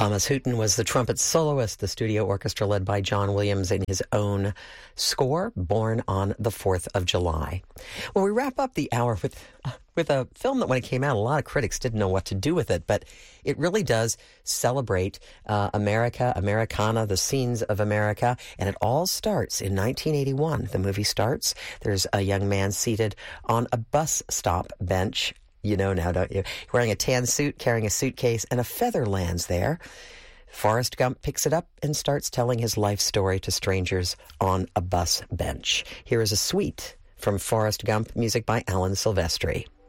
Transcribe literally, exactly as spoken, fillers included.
Thomas Hooton was the trumpet soloist, the studio orchestra led by John Williams in his own score, Born on the fourth of July. Well, we wrap up the hour with with a film that when it came out, a lot of critics didn't know what to do with it, but it really does celebrate uh, America, Americana, the scenes of America, and it all starts in nineteen eighty-one. The movie starts. There's a young man seated on a bus stop bench. You know now, don't you? Wearing a tan suit, carrying a suitcase, and a feather lands there. Forrest Gump picks it up and starts telling his life story to strangers on a bus bench. Here is a suite from Forrest Gump, music by Alan Silvestri.